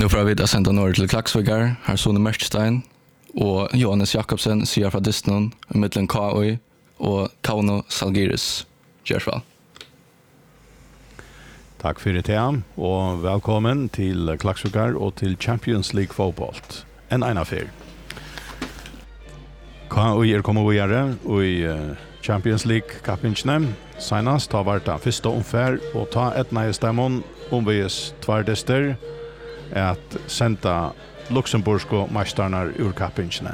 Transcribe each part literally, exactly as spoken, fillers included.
Nu får vi att sända norr till Klaksvíkar, här Sone Mertstein och Johannes Jakobsen sier fra Disney i mittlen K O I och Kauno Salgiris. Gjörsval. Tack för det och välkommen till Klaksvíkar och till Champions League fotboll. En ena affär. K O I er kommer vidare och i Champions League kappingen senast har varit den första omfär och ta ett nästamon om vi är tvärdister att sända Luxemburgsko mästarna ur kappingen.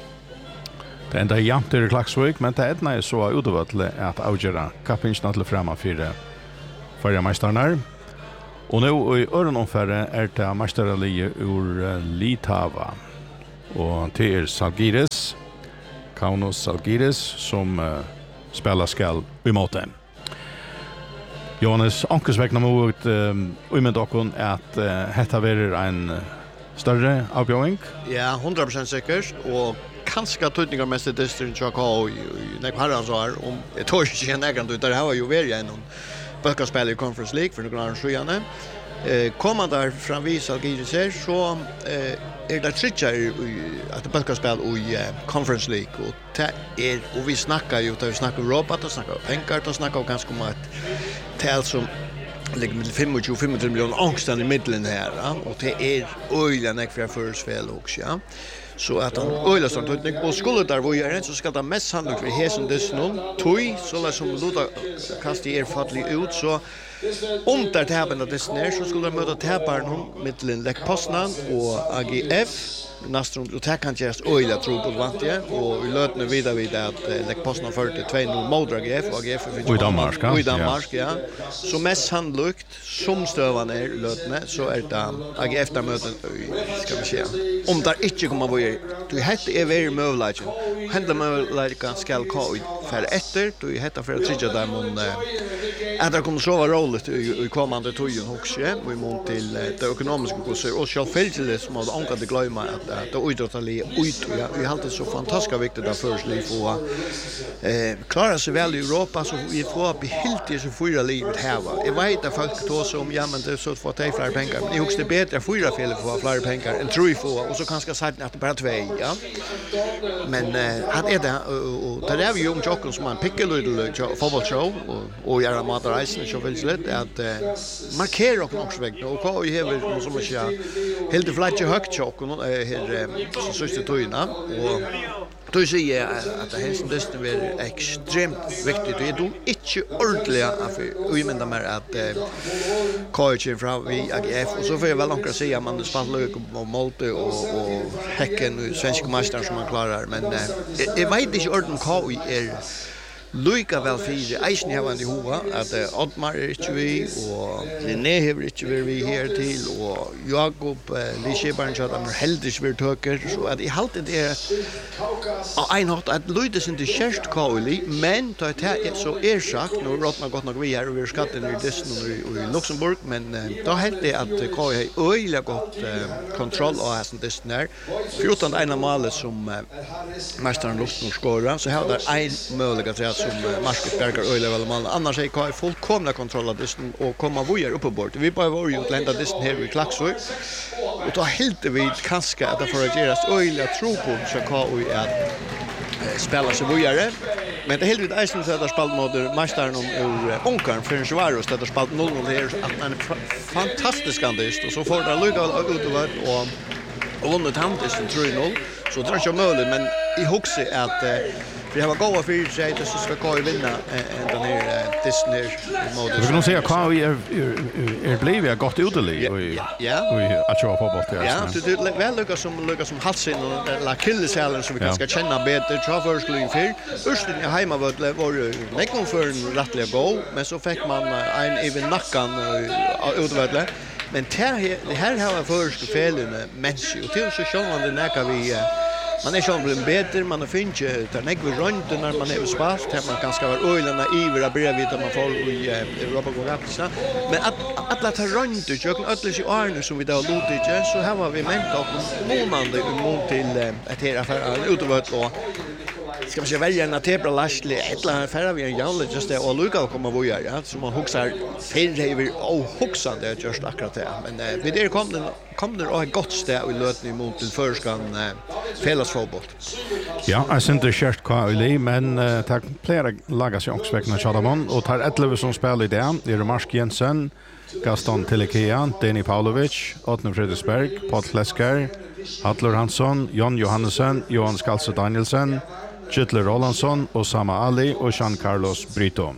Det enda jämnt i Klaksvík, men det enda är så utövatligt att avgöra kappingen till framme för förra mästarna. Och nu i öronomfärre är det mästaraliet ur Litava. Och det är Salgiris, Kauno Salgiris, som uh, spelar skall i måten. Johannes Ankesvägna mot um, med dokon att uh, detta blir en uh, större avbjörning. Ja, hundra procent säkert och kanske tydningar mest det distrikt jag har i när herran så här om ett år sedan nägrant ut där har ju varit en böcker spel i Conference League för några år sedan. Eh kommer där fram vis Algiris här så eh är det tredje att böcker spel i Conference League och det är och vi snackar ju där vi snackar robot och snackar pengar och snackar ganska om att tal som ligger med tjugofem till tjugofem miljoner angstan i mitten här och det är öjlan ek för försfäll också ja. Så att han öjlar sånt och skulle där var ju så ska det mest handla för hesen dess noll toy så som Luda kast er fatlig ut så om där tävlan att det när så skulle de möta tävlan mitten Lech Poznan och A G F Nastrum och det kan just öjla tro på vantiga och vi lötna vidare vid att Lech Poznan fyrtiotvå noll mot A G F och A G F i Danmark ja. I Danmark ja. Så mest handlukt som stövan är lötna så är det A G F där möten ska vi se. Om där inte kommer vara du heter är very möjligt. Händla möjligt ska gå för efter du heter för att tredje där mon att det kommer så vara roligt i kommande tojen också och i mån till det ekonomiska kurser och självfälligt som har ankat det glömma att det idrottaliga ut ja vi har alltid så fantastiskt viktigt att först liv få eh klara sig väl i Europa så vi får upp helt i så fyra livet här va. Jag vet att folk då som ja men det så för att ta fler pengar men det är också det bättre fyra fel för fler pengar än tre få och så kanske säga att det bara två ja. Men han är det och där är vi ju om Jokon som man pickar lite fotbollsshow och och göra matreisen så vill det att markera och också väg och vad vi har som är ja helt flat högt Jokon här så sista tojna och då säger jag att det här som det är extremt viktigt och är då inte ordentligt att vi menar mer att coachen från vi A G F och så får jag väl också säga att man spelar lök och Malte och och Häcken och svenska mästare som man klarar men jag vet inte ordentligt vad är Luika väl för Eisen har han i hova att Oddmar är inte vi och Linné har inte vi här till och Jakob Lischebarn så att de heldigt vill töker så att i halt det är en har att Luida sin det kärst Kauli men det är så är sagt nu råtna gott nog vi här över skatten i Disney och i Luxemburg men då helt det att K har öliga gott kontroll och hästen Disney förutom ena målet som mästaren Luxemburg skorar så har där en möjlighet att som Marcus Berger öle väl man annars är Kai fullkomna kontroll av Disney och komma vidare upp på bord. Vi bara var ju att landa Disney här i Klaksvík. Och då helt vi kanske att för att göra öle tro på så kan vi att spela sig vidare. Men det helt vid Eisen så där spelar mot mästaren ur Ungarn för en Schwaros där spelar noll noll här att en fantastisk andist och så får det lycka ut och och vunnit handisen tre noll så det är inte möjligt men i huxi att vi har gått för sig så ska K vinna den här Disney mode. Vi kan nog säga att K är är blev jag gott utelig och ja och att köra fotboll till. Ja, det är väl lucka som lucka som halsen och la killesalen så vi kan ska känna bättre traversling för. Först i hemma var det var nästan för en rättliga goal men så fick man en even nackan utvärdle. Men här här har jag först felen mens och till så kör man det näka vi man är schon blir bättre man finns där nägg vi runt när man är spast här man kan ska vara öjlarna ivra bredvid att man får i Europa går rapsa men att att låta runt och jag kan alldeles i Arne som vi då låter så här var vi ment och månande mot till ett här affär utöver och ska man säga välja en tebra Lashley ett eller färra vi en jävla just det och Luka kommer vad göra ja så man huxar fel och huxar det just akkurat det men eh, vi där kom den kom det och gott stä i lötning mot till förskan eh, felasfotboll. Ja, jag syns det kört K L men uh, tar flera laga sig också väckna Chadamon och tar elva som spelar i det. Det är Mark Jensen, Gaston Telekian, Danny Pavlovic, Otto Fredriksberg, Paul Flesker, Hadler Hansson, Jon Johannesson, Johan Skalse Danielsen, Gytler Rolandsson, Osama Ali och Jean Carlos Brito.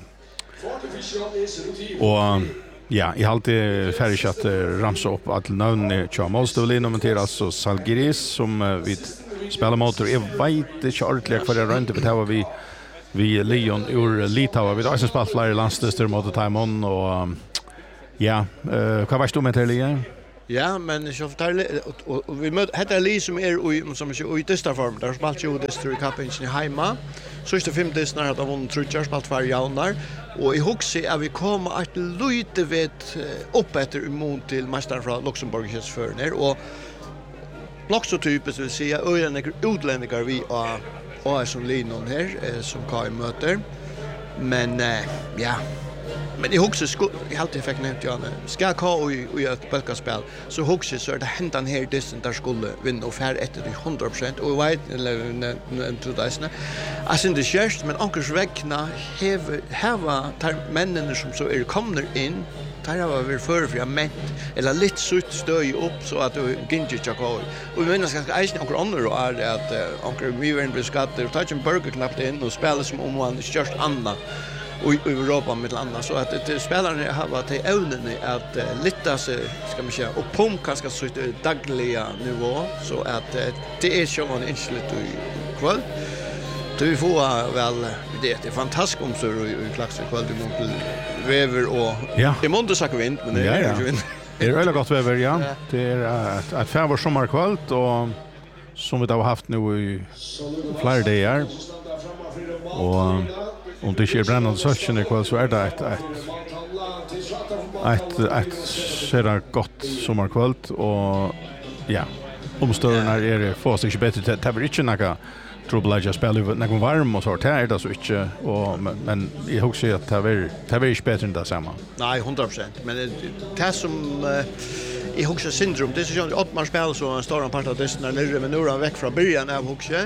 Och ja, jag har alltid färdigt att ramsa upp att namn är Målstövlin och till alltså Salgiris som uh, vi spelar mot. Jag vet inte ordentligt vad det är inte för vi vi Leon ur Litauva. Vi har spelat flera landstester mot Taimon och um, ja, uh, vad var det med det Leon? Ja, men så där och vi möter heter Lee som är som är i testa form. Där spelar ju det i kappen i hemma. Så är det fem dess när de vann trutjar spalt för jaunar och i huxi är vi komma att lite vet upp efter mot till mästaren från Luxemburg för ner och också typiskt vill säga öarna utlänningar vi är och som linon här som Kai möter. Men ja men i huxi skulle jag alltid fick nämnt jag ska ka och i ett balkaspel så huxi så är det händan här distant där skulle vinna och fär efter det hundra procent och vet eller en till dessna alltså det kärst men ankers vägna have have tar männen som så är kommer in tar jag över för för ment eller lite sutt stöj upp så att du ginge chaka och vi menar ska eisen och andra och är att anker vi var en beskatter touch en burger knappt in och spelar som om man just anna och i Europa med landa så att det spelarna har varit till evnen att uh, litta sig ska man säga och pump kanske så dagliga nivå så att uh, det är ju en inslut i kväll. Då vi får väl det det är fantastiskt om så i klax kväll mot Wever och ja. Det måste sagt vind men det är ja, ju ja. Det är väldigt gott väder ja. Det är ett ett färvår sommarkväll och som vi då har haft nu i flera dagar. Och om det sker brännande sölchen ikväll så är det ett ett ett ett sådär gott sommarkväll och ja, omstörarna är det får sig bättre det blir inte några trouble just spela över när det varm och så här är det så inte och men jag hoppas att det blir det blir inte bättre än det samma. Nej, hundra procent men det det som i Huxa syndrom det är så att Ottmar spelar så en stor part av det när nere men nu är han väck från början av Huxa.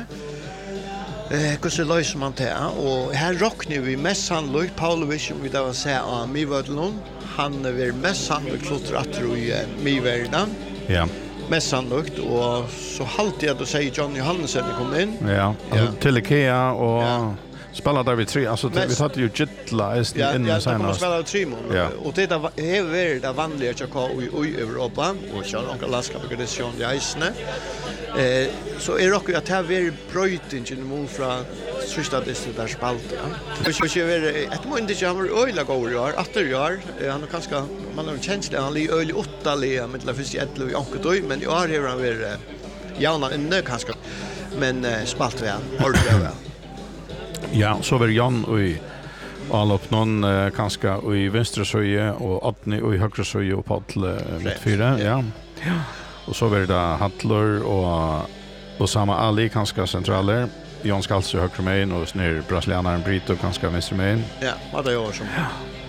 Eh, hur så löser man det? Och här rocknar vi mest sannolikt Pavlovic som vi då säga av Mivödlund. Han är mest sannolikt klottrat i Mivärden. Ja. Mest sannolikt och så halt jag då säger John Johannesson kom in. Ja, alltså ja. Till Ikea och ja. Spelar där vi tre alltså vi hade ju Gytla i ja, in ja, sen och spela tre mål ja. och det är är det vanliga att jag i i Europa och så några landskap och det sjön i isne. Eh så är det också att här är brötingen mot från sista distrikt där spalt ja. Det ska ju vara ett mål inte jammer öliga går år åtta år han har kanske man har en känsla han är ölig åtta le med la först ett och onkel men jag har ju han är gärna en nö kanske men spalt väl ordentligt väl. Ja, så var Jan och i all upp någon uh, kanske och i vänstra söje och Atni och i högra söje och Paul uh, mitt fyra ja. Ja. Och så var det Hadler och och samma Ali kanske centraler. Jon Skalse högra main och snär brasilianaren Brito kanske vänstra main. Ja, vad det gör som. Ja.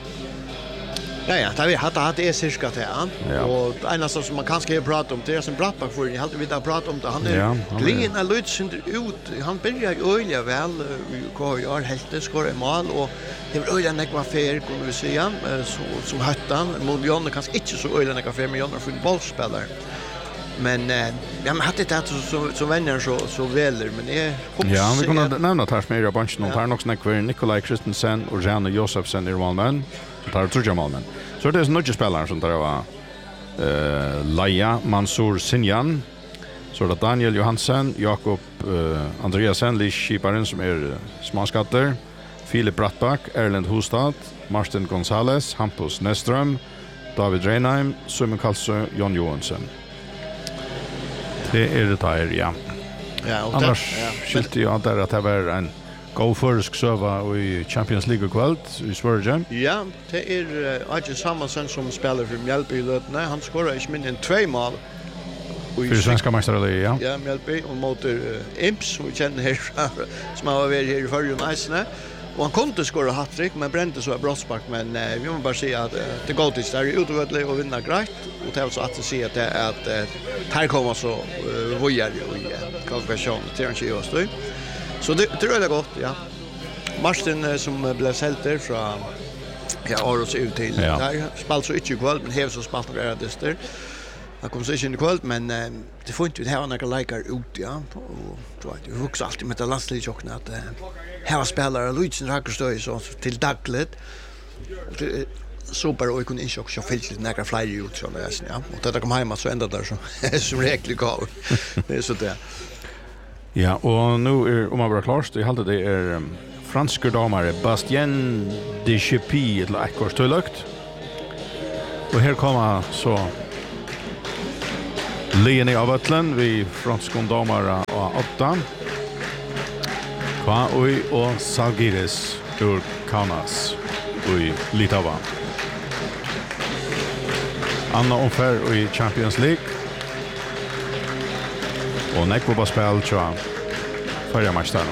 Ja, ja, det har vi haft att det är cirka det ja. Och det ena som man kanske har pratat om det är som Brattback för jag hade vi där pratat om det han är ja, glin är lutsynd ut han börjar öliga väl går jag helt skor i mål och det är öliga nekva fair kunde vi säga så som hattan mot Jon kanske inte så öliga nekva fair med Jon för bollspelare men eh, ja men hade det så så vänner så så väl men är ja vi kunde nämna att här med i bunchen och här också nekva Nikolaj Kristensen och Jan Josefsen i målman så tar tror jag målman så det är några spelare som tar var eh Laia Mansour Sinjan så det Daniel Johansen Jakob uh, Andreasen Lischiparen som är småskatter Filip Brattback Erlend Hustad Martin Gonzales Hampus Neström David Reinheim Simon Karlsson Jon Johansson. Det är det där ja. Ja och annars skilte jag där att det var en gå försk serva i Champions League kväll i Sverige. Ja, det är Ajay Samuelsson som spelar för Mjällby i Lötne. Han skorar inte mindre än två mål För svenska mästare, ja. Ja, Mjölby och mot uh, Imps som vi känner här som har varit här i förra nästan. Och han kunde skåra hattrick men brände så brottsback men uh, vi måste bara säga att uh, det går till där utöver och vinna grejt och det är så att se att det är att uh, här kommer så uh, vojar i uh, kvalifikation till en tjugo år. Så det tror jag det gott, ja. Martin uh, som blev sälter från ja, Aros ut till ja. Där spalt så inte kväll men hävs så spalt några dyster. Jag kom så inte kväll men uh, det får inte vi ha några likar ut ja och tror jag det vuxar alltid med det landslagsjockna att uh, här spelare Luigi Rackerstöj så till dagligt super och kunde inte också fällt lite några flyger ut så där ja och det kom hem så ända där så som regel går det är så där. Ja och nu är om man bara klart det håller det är um, franska domare Bastien de Chepy eller akkurat så lukt. Och här kommer så Leni av Ötlen vi franska domare och åtta. Kva oi og Salgiris ur Kaunas i Litava. Anna omfär i Champions League. Och nekvo på spel tror jag förra matchen.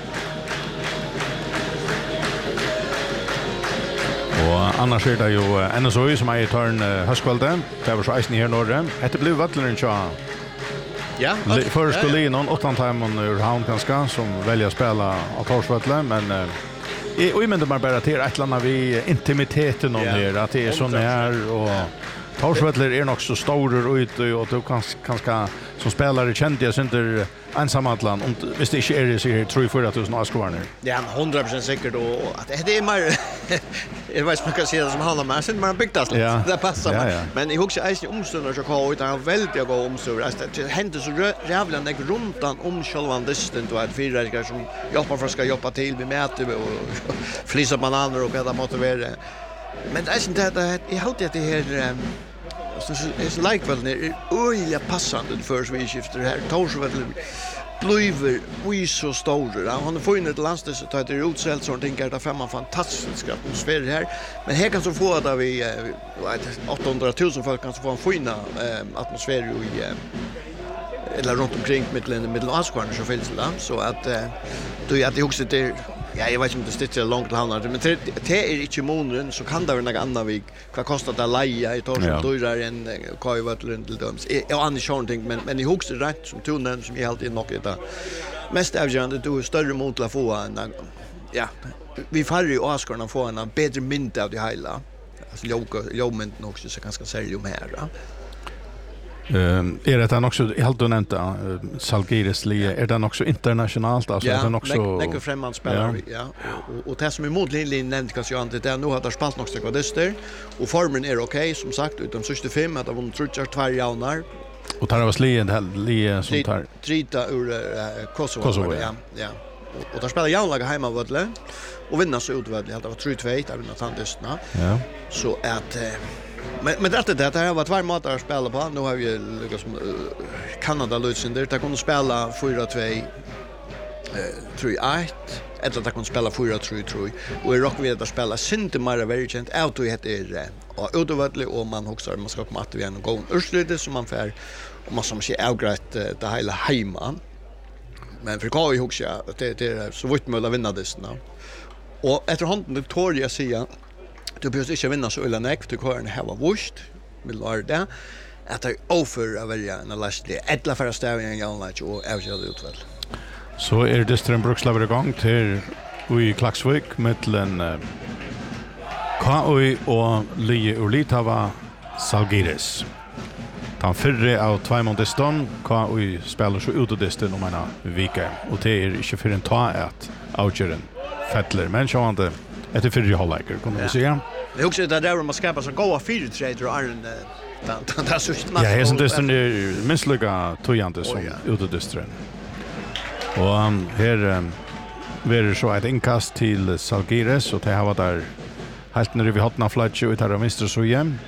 Och annars är det ju N S O som är i törn höstkvälden. Det var så eisen här norra. Det blev vattlen tror jag. Ja, för skulle in någon åttan timon ur Havn ganska som väljer att spela av Torsvattlet men eh och men det bara till ett landa vi intimiteten om här att det är så när och Torsvattlet är nog så stor ut och du kan kanske som spelare kände jag inte ensamatland om visst det inte är det så här tror jag för att du snart ska vara nu. Ja, hundra procent säkert och att det är mer jag vet man kan se det som handlar med sen man byggt det ja. Det passar ja, ja. men i huset är ju omstundar så kvar utan väldigt gå omstundar alltså det händer så jävla nek runt om själva distant och att fyra ska som jobbar för ska jobba till vi mäter och flisa bananer och vad motivera men det är inte det jag håller att det här så är like väl är öliga passande för så vi skiftar här Torsvattlet Bluiver vi så stora. Han får in ett landstes att det är utsält så tänker det fem fantastisk atmosfär här. Men här kan så få att vi åttahundratusen folk kan så få en fina atmosfär i eller runt omkring mitten mitten Askvarn så finns det så att då är det också det ja jag vet inte det sticker långt till handlar men det det är inte månaden så kan det vara något annat vi vad kostar det leja i Torsvattlet då är en Kajvattlen till döms. Jag annar ju någonting men men i högsta rätt som tonen som jag alltid nog det mest avgörande du är större mot att få en ja vi får ju Askvarn få en bättre mynd av det hela alltså jag jag men också så ganska seriöst här då. Um, är det också helt nämnt uh, Salgiris Lia är den också internationellt alltså ja, är den också lägger främmande spelare ja, ja. och och det som är motlinjen nämnt kanske jag inte det nu har det spalt något stycke dyster och formen är okej okay, som sagt utom sextiofem att det var trutchar två jaunar och tar av Lia Lia som tar trita ur uh, Kosovo, Kosovo ja ja och, och där spelar jaunlaga hemma vadle och vinner så utvärde det var tre två där vinner tandestna ja så att uh, Men men det det här var två måter att spela på. Nu har vi liksom uh, Kanada Lucinder där kunde spela fyra två eh tre ett eller där kunde spela fyra tre tre och i rock vi att spela synte mer very gent out i heter och utöverligt och man också man ska komma att vi en gå urslutet som man får och man som ser outgrett det hela hemma. Men för kan vi också det det är så vitt möjligt att vinna det nu. Och efter handen det tår jag säga du behöver inte vinna så illa näck, du kan ha vurst med lördag att det är offer av en lastlig ettla för stävningen i online och avgörande utväl. Så är det Ström Brukslaver igång till i Klaxvik mellan uh, K O och Lie Urlitava Salgiris. Den fyrre av två måndeston K O spelar så ut och desten om en vecka och det är inte för en ta att avgören fettler men så inte ett fyrre halvleker kan man säga. Det är också det där man skapar så goda fyra trader och Arne där så snabbt. Ja, det är desten är minst lika tojande som ut och desten. Och um, här um, är så ett inkast till Salgiris och det har varit där helt när vi hade en flatch ut här och mister så igen.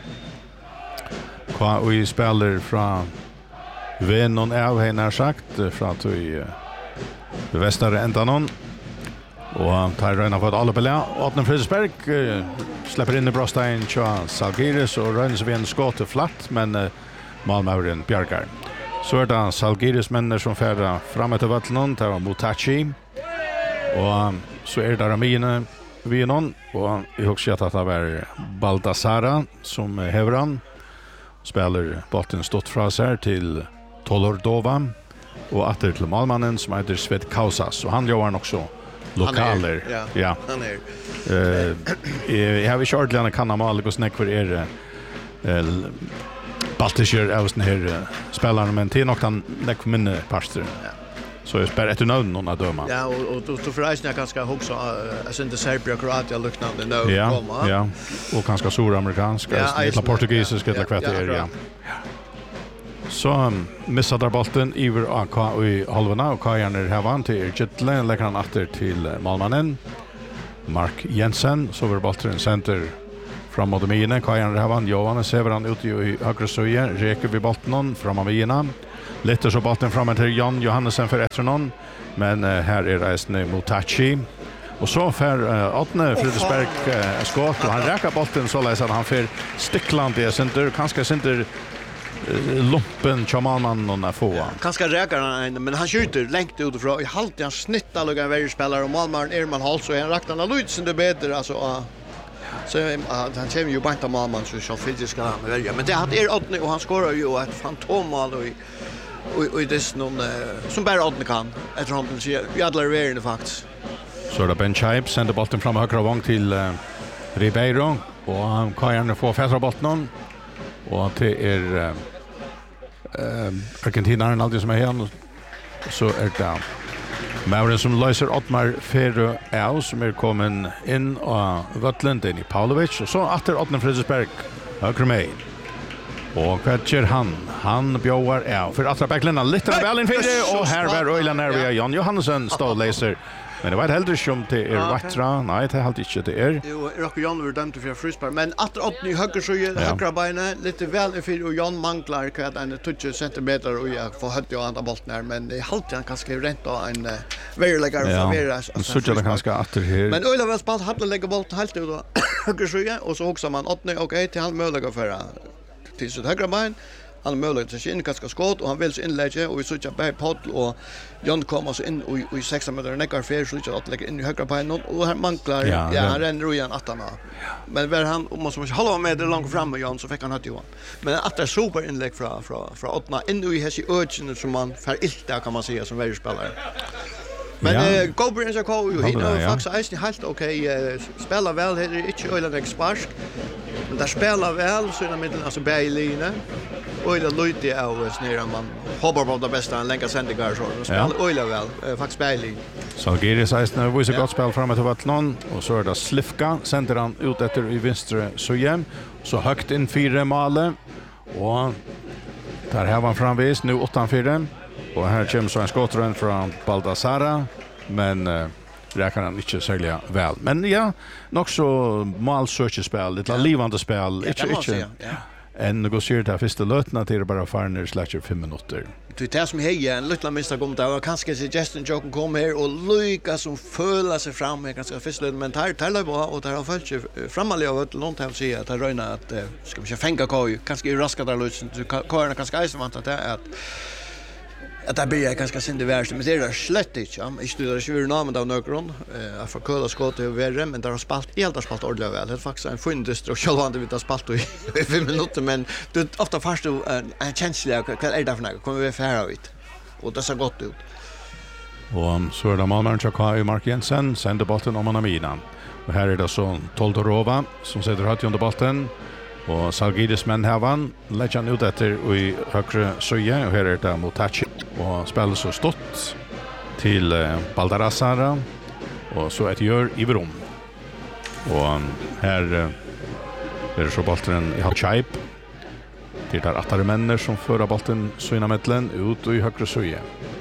Kvar vi spelar från Venon av henne sagt från till uh, västra ändan och tar röna för att alla bela och Adnan Fredriksberg uh, släpper in i Brostein till Salgiris och röna så vi en skott flatt men uh, Malmören Björkar. Så är det Salgiris männer som färra fram till vattnen, det var Mutachi. Och så är det Ramine vi någon och jag också att det var Baldassara som hevran spelar bollen stått från sig till Tolordova och åter till målmannen som heter Svet Kausas och han gör också lokaler. Ja. Ja. Han är. Eh jag har kört lite kan mål och snack för er eh Baltischer är den här spelaren men till något han näck minne pastor. Ja. Så jag spelar ett namn någon att döma. Ja, och och då då förresten jag ganska också jag syns det Serbia Kroatia liknande nu ja, komma. Ja. Och ganska suramerikanska, ja, eller portugisiska eller kvarter ja. Ja. Så um, missar där bollen över A K i halvorna och Kajan är här vant till Jetlen lägger han åter till målmannen Mark Jensen så var bollen center framåt mine Kajan är här vant Johannes Severan ut i högra sida räcker vi bollen framåt mine Letter så bollen framåt till Jan Johannesen för efter någon men uh, här är resten Mutachi och så för uh, Atne Fredriksberg uh, skott och han räcker bollen så läser han för Stickland det center kanske center lumpen chamanman och när få. Kanske räcker han men han skjuter långt utifrån i halt han snittar lugga varje spelare och målman är man halt så han räknar han Lutzen det bättre alltså uh, så uh, han kommer ju banta målman så så fysiskt ska han välja men det hade är Atne och han skorar ju ett fantommål och och och det är någon uh, som bara Atne kan efter han ser vi alla är det faktiskt. Så där Ben Chipe sänder bollen fram högra vång till uh, Ribeiro och han kan gärna få fästra bollen och det är uh, uh, Argentinaren alltid som är här så är det Mauren som löser Ottmar Ferro är som är kommen in och Vatland in i Pavlovic och så åter Ottmar Fredriksberg höger med och kvartjer han han bjöar är för att backlända lite väl in för och här var Royal Nervia Jan Johansen stod laser men det var helt som till er Vatra nej det är helt inte det är jo Rock Jan var dömd för frispark men att åt ny höger så högra benen lite väl för och Jan manglar kvad en tjugo centimeter och jag får hött jag andra bollen här men det är halt han kanske rent och en verkligar för vera så så det kanske åter här men Ola väl spalt hade lägga bollen helt ut och höger så och så också man åt ny okej till han möjliga för till sitt högra ben han möjligt till sin kanske skott och han vill inlägga och vi så jag på podd och Jan kommer så in och i sex meter neckar för så att lägga in i högra ben och här manglar ja, ja han ränner igen attarna men var han om man så halva meter långt fram med Jan så fick han hött Johan men att det super inlägg från från från åtna in i hesi urgen som man för ilta kan man säga som varje spelare men ja. uh, Gobrins och Ko ju hinner faktiskt är helt okej okay, uh, spelar väl det är inte öland spark men där spelar väl så i mitten alltså Baileyne och det lite av snära man hoppas på det bästa en länka sändningar så spelar öland väl uh, faktiskt Bailey så Giri sägs när vi så gott spel framåt till vattnon och så är det Slifka sänder han ut efter i vänstra så igen så högt in fyra mål och där har man framvis nu åtta fyra och här kommer så en skottrun från Baldassara men uh, räknar han inte särskilt väl. Men ja, nog så målsökerspel, lite ja. livande spel. Ja, inte inte. Ja. En negocier där första lötna till bara farner släcker fem minuter. Det är som hejer en liten misstag kom där och kanske suggestion Joken kom här och lycka som följa sig fram med ganska första men tar tar bra och där har följt sig framåt och ett långt att se att det röna att ska vi fänga Kaj kanske raska där lösen Kajarna kanske är vant att det är att att det blir ganska synd det värsta men det är slett inte ja jag studerar ju namnet av Nökron eh för köla skott och värre men där har spalt helt har spalt ordentligt väl det är faktiskt en fundest och själva inte vet att spalt i fem minuter men det ofta fast du en känsla vad är det för något kommer vi färra ut och det ser gott ut och så är det målmannen Chaka i Mark Jensen sänder bollen om Anamina och här är det så Toldorova som sätter högt under bollen och Salgiris men havan lägger han ut efter i högre söja och här är det Mutachi och spelar så stått till uh, Baldassara och så ett gör i Brom och här uh, är det så bollen i Halchip det är attare männer som förra bollen så innan mittlen ut och i högre söja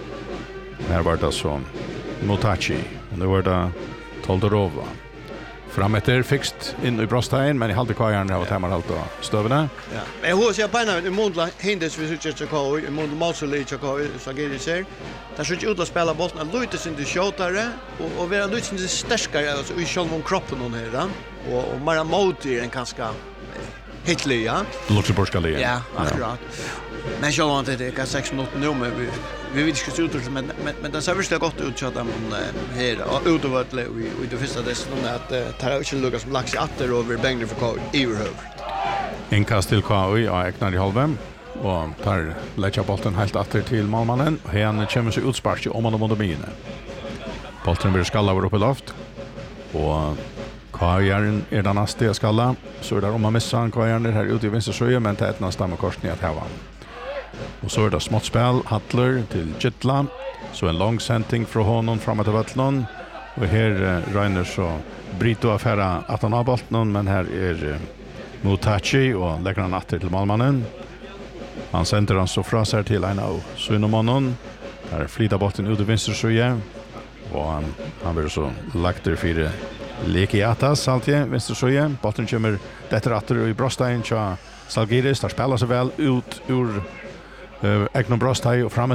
här var det så Mutachi och nu var det Toldorova Frametter fixt in i bröststein men i halde kajarna har tämmer allt och stövna. Ja. Men hur ser på när i månla hindes vi så att gå i månla Malsoli så går så går det ser. Där så ut att spela bollen lite sin det shotare och och vara lite sin starkare alltså i själva kroppen hon här och och mera mot i en ganska Hitler, ja. Luxemburgska ligan. Ja, akkurat. Men så var det inte sex minuter nu men vi vi vet inte ut men men men det ser väl gott ut så att de här ut över att vi vi det första det är att tar ut en Lucas som lax åter över Bengner för K i över. Inkast till K I och Eknar i halvvem och tar lägger bollen helt åter till målmannen. Han kommer sig utspark om man mot mine. Bollen blir skalla över upp i loft. Och K I är är den nästa skalla så är det om man missar K I är här ute i vänster så men det är ett nästa korsning att ha. Och så är det smått spel, Hattler till Gittla. Så en lång sändning från honom framåt till Vattnon. Och här uh, Reiner så Brito affära att han har bollen men här är uh, Mutachi och lägger han åter till målmannen. Han sänder han så fra sig till Aino Sunomanon. Där flyttar bollen ut i vänster så och han han blir så lagt där för Leki Atas alltid vänster så igen. Bollen kommer detta åter i Brostein så Salgiris där spelar sig väl ut ur Uh, Eknon Brostai och fram